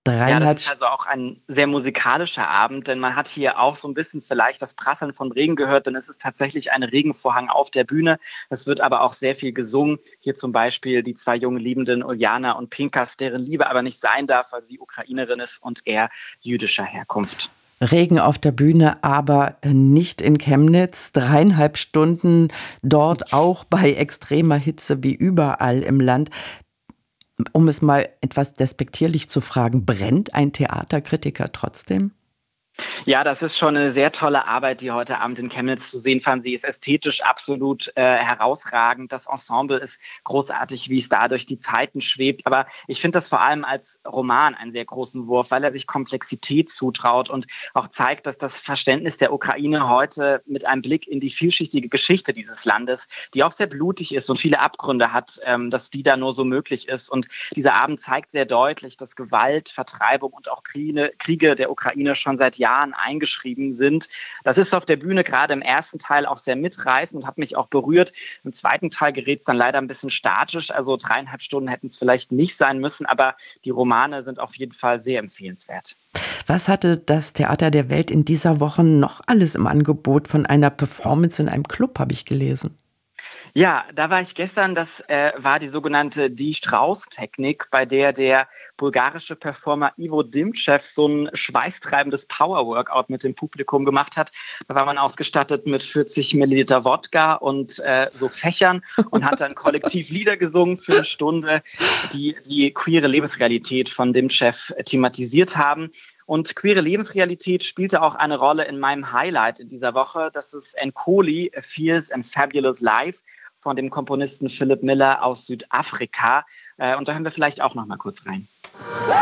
Ja, das 3,5 ist also auch ein sehr musikalischer Abend, denn man hat hier auch so ein bisschen vielleicht das Prasseln von Regen gehört, denn es ist tatsächlich ein Regenvorhang auf der Bühne. Es wird aber auch sehr viel gesungen. Hier zum Beispiel die 2 jungen Liebenden Uljana und Pinkas, deren Liebe aber nicht sein darf, weil sie Ukrainerin ist und er jüdischer Herkunft. Regen auf der Bühne, aber nicht in Chemnitz. 3,5 Stunden dort auch bei extremer Hitze wie überall im Land. Um es mal etwas despektierlich zu fragen, brennt ein Theaterkritiker trotzdem? Ja, das ist schon eine sehr tolle Arbeit, die heute Abend in Chemnitz zu sehen fand. Sie ist ästhetisch absolut herausragend. Das Ensemble ist großartig, wie es da durch die Zeiten schwebt. Aber ich finde das vor allem als Roman einen sehr großen Wurf, weil er sich Komplexität zutraut und auch zeigt, dass das Verständnis der Ukraine heute mit einem Blick in die vielschichtige Geschichte dieses Landes, die auch sehr blutig ist und viele Abgründe hat, dass die da nur so möglich ist. Und dieser Abend zeigt sehr deutlich, dass Gewalt, Vertreibung und auch Kriege der Ukraine schon seit Jahren eingeschrieben sind. Das ist auf der Bühne gerade im ersten Teil auch sehr mitreißend und hat mich auch berührt. Im zweiten Teil gerät es dann leider ein bisschen statisch, also 3,5 Stunden hätten es vielleicht nicht sein müssen, aber die Romane sind auf jeden Fall sehr empfehlenswert. Was hatte das Theater der Welt in dieser Woche noch alles im Angebot? Von einer Performance in einem Club habe ich gelesen. Ja, da war ich gestern. Das war die sogenannte Die Strauß-Technik, bei der bulgarische Performer Ivo Dimchev so ein schweißtreibendes Power-Workout mit dem Publikum gemacht hat. Da war man ausgestattet mit 40 Milliliter Wodka und so Fächern und hat dann kollektiv Lieder gesungen für eine Stunde, die queere Lebensrealität von Dimchev thematisiert haben. Und queere Lebensrealität spielte auch eine Rolle in meinem Highlight in dieser Woche. Das ist Nkoli, A Fierce and Fabulous Life von dem Komponisten Philip Miller aus Südafrika. Und da hören wir vielleicht auch noch mal kurz rein.